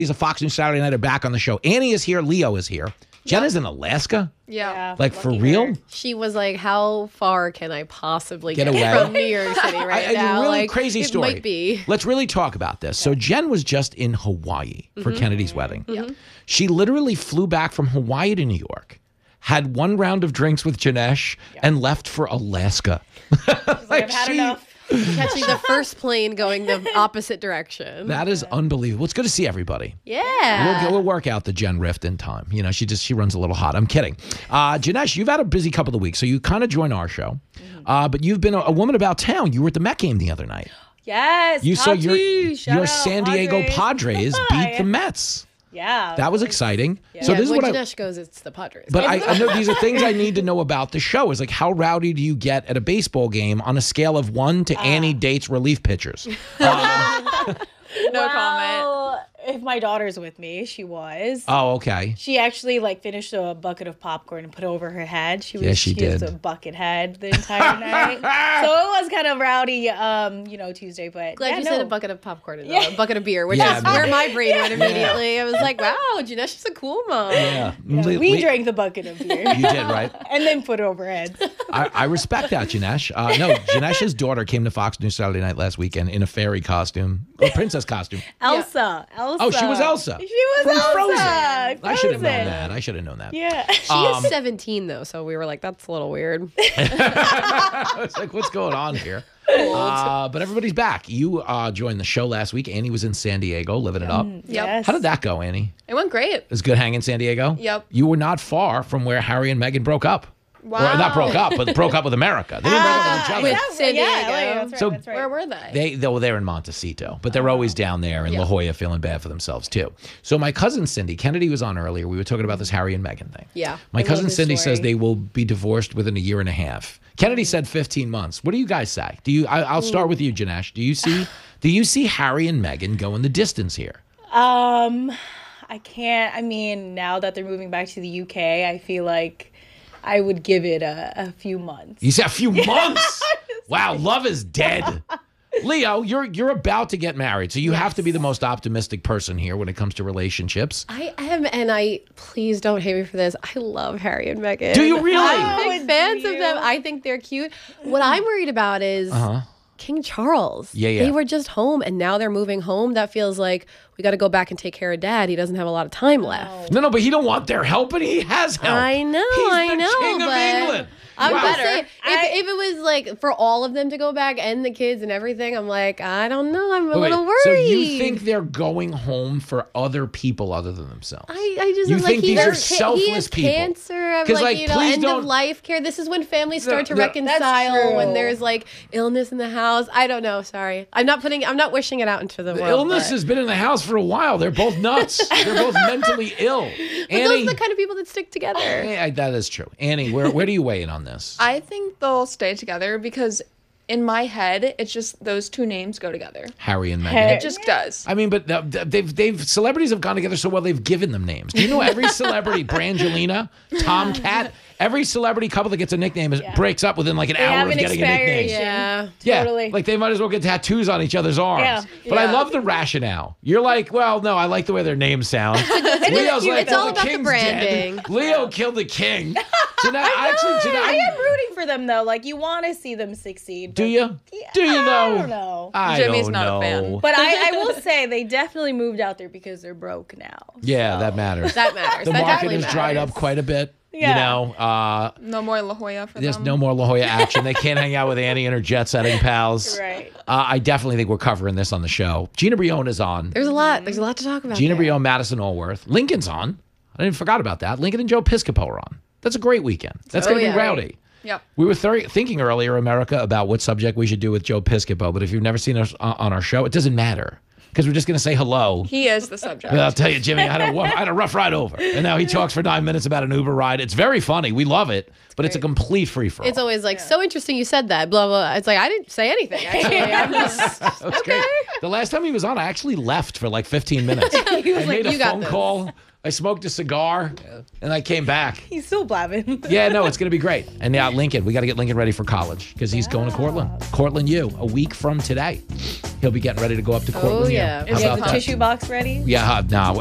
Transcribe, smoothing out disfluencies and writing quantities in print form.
He's a Fox News Saturday Night are back on the show. Annie is here. Leo is here. Jen is in Alaska. Yeah. Like, for real? She was like, how far can I possibly Get get away? from New York City right now? It's a really Like, crazy it story. might be. Let's really talk about this. So Jen was just in Hawaii for Kennedy's wedding. She literally flew back from Hawaii to New York, had one round of drinks with Janesh, and left for Alaska. I've had enough. Catching the first plane going the opposite direction. That is unbelievable. It's good to see everybody. Yeah. We'll work out the Jen rift in time. You know, she runs a little hot. I'm kidding. Janesh, you've had a busy couple of weeks, so you kind of joined our show. But you've been a woman about town. You were at the Met game the other night. Yes. You saw Tati, shout your out, San Diego Padres beat the Mets. Yeah. That was exciting. So Yeah, this is when what Janesh goes, it's the Padres. But I know these are things I need to know about the show. Is like, how rowdy do you get at a baseball game on a scale of 1 to Annie dates relief pitchers? No comment. If my daughter's with me, she was. Oh, okay. She actually finished a bucket of popcorn and put it over her head. She she was did. a bucket head the entire night. So it was kind of rowdy, Tuesday. But Glad you said a bucket of popcorn and a bucket of beer, which Yeah, is man. where my brain went immediately. I was like, wow, Janesh is a cool mom. Yeah. We drank the bucket of beer. You did, right? And then put it over heads. I respect that, Janesh. No, Janesh's daughter came to Fox News Saturday Night last weekend in a fairy costume, a princess costume. Elsa. Oh, she was Elsa. She was From Elsa. Frozen. I should have known Frozen. that. I should have known that. Yeah. She is 17, though, so we were like, that's a little weird. I was like, what's going on here? But everybody's back. You joined the show last week. Annie was in San Diego, living it up. Yes. How did that go, Annie? It went great. It was good hanging in San Diego? Yep. You were not far from where Harry and Meghan broke up. Wow. Or not broke up, but broke up with America. They didn't break up with each other. With San Diego. That's right, So- that's right. Where were they? They're in Montecito, but they're always down there in La Jolla feeling bad for themselves too. So my cousin Cindy, Kennedy was on earlier. We were talking about this Harry and Meghan thing. Yeah. My I cousin love this Cindy story. says they will be divorced within a year and a half. Kennedy said 15 months. What do you guys say? I'll start with you, Janesh. Do you see Harry and Meghan going the distance here? I can't. I mean, now that they're moving back to the UK, I feel like I would give it a few months. You said a few months. Wow, love is dead. Leo, you're about to get married, so you have to be the most optimistic person here when it comes to relationships. I am, and please don't hate me for this. I love Harry and Meghan. Do you really? I'm Oh, big fans do of them. you? I think they're cute. What I'm worried about is King Charles. Yeah. They were just home, and now they're moving home. That feels like we got to go back and take care of Dad. He doesn't have a lot of time left. No, but he don't want their help, and he has help. I know, He's the king but of England. I'm Wow. just saying, if it was like for all of them to go back and the kids and everything, I'm like, I don't know. I'm a Wait, little worried. So you think they're going home for other people other than themselves? I just You am think like, these he are has selfless he has people? cancer. I'm 'Cause, like, please end don't- of life care. This is when families start to no, reconcile when true. there's like illness in the house. I don't know. Sorry, I'm not wishing it out into the world. Illness but- has been in the house for a while. They're both nuts. They're both mentally ill. But those are the kind of people that stick together. That is true. Annie, where do you weigh in on this? I think they'll stay together because in my head, it's just those two names go together. Harry and Meghan. Hey. It just does. I mean, but celebrities have gone together so well they've given them names. Do you know every celebrity, Brangelina, Tomcat, every celebrity couple that gets a nickname breaks up within like an hour have of an getting a nickname. expiration. Yeah. Yeah, like they might as well get tattoos on each other's arms. Yeah. But I Yeah. love the rationale. You're like, well, no, I like the way their names sound. Leo's like, It's all the about the king's branding. dead. Leo killed the king. I am rooting for them though. Like you want to see them succeed. Do but- you? Yeah, Do you I though? don't know. I Jimmy's don't not a know. fan. But I will say they definitely moved out there because they're broke now. Yeah, that matters. That matters. The That market definitely has dried up matters. quite a bit. Yeah. You know, No more La Jolla for there's them. no more La Jolla action. They can't hang out with Annie and her jet-setting pals. Right. I definitely think we're covering this on the show. Gina Brione's on. There's a lot to talk about. Gina there. Brione, Madison Allworth. Lincoln's on. I didn't forgot about that. Lincoln and Joe Piscopo are on. That's a great weekend. That's going to yeah. be rowdy. Yep. We were thinking earlier, America, about what subject we should do with Joe Piscopo, but if you've never seen us on our show, it doesn't matter because we're just going to say hello. He is the subject. I'll tell you, Jimmy, I had a rough ride over. And now he talks for 9 minutes about an Uber ride. It's very funny. We love it, but it's a complete free-for-all. It's always like so interesting you said that. Blah blah. It's like I didn't say anything. Actually, I'm just That's great. The last time he was on, I actually left for like 15 minutes. I made a you got phone this. call. I smoked a cigar, and I came back. He's still blabbing. Yeah, no, it's going to be great. And now Lincoln, we got to get Lincoln ready for college because he's going to Cortland. Cortland U, a week from today. He'll be getting ready to go up to Cortland U. yeah. How Is about the that? tissue box ready? Yeah, no,